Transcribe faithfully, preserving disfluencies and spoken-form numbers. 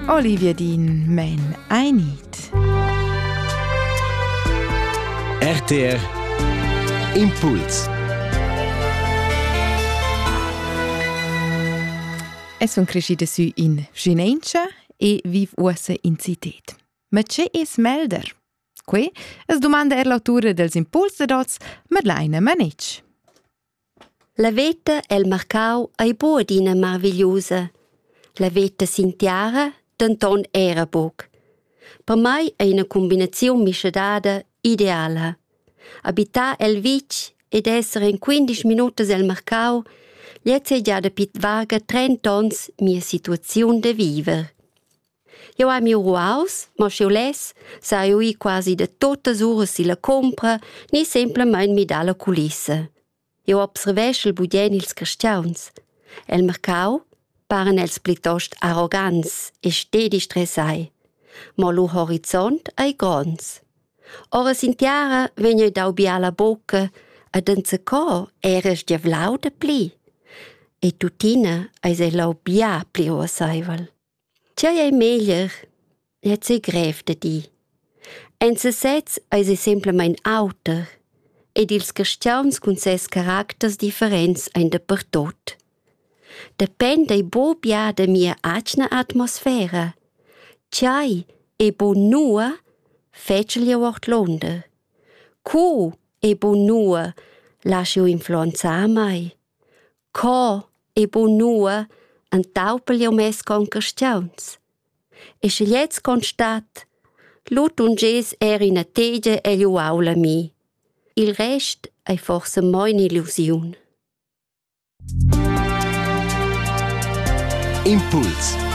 Olivia Dean, Men I Need. R T R Impuls. Es sun crescida su in Scinencia e viv uossa in citet. Ma c'è es melder? Que es domanda er l'autura dels Impuls de dots, Madeleine Manetsch. La veta el marcau ai bodina maravigliosa. La veta sintiara denton era boc. Per mai è una combinazione miscedada ideala. Abitar el vic ed essere in quindici minuti el marcau, liezze già da pit varga trenta ons mia situazione de viver. Io ho mio ruaus, ma se io les, sa io i quasi da tutte ore si la compra, ni semplicemente mi dà la culissa. Io observesce il budien ils cristians. El mercau paren els plitost arrogants e stedi stressai, ma lo horizont ai grons. Ora sintiara vegna dau bia la bocca, ad enzacò eres dia vlau de pli. E tutina eis e lau bia pli o saival. Tja è meglier, et se grev de di. En se sets eis e semplicemente auter, ed ils cristians cun ses caracters differents ein de per tot. Depende i bo bia de mia acna atmosfera. Tjai e bo nua fecel io ort londer. Cu e bo nua lascio io influenzar mai. Co e bo nua antaupel io mes con cristians. E scegliez constat, lut un ges er in attegia e io aula mi. Il rest è forse mai un'illusione. Impuls.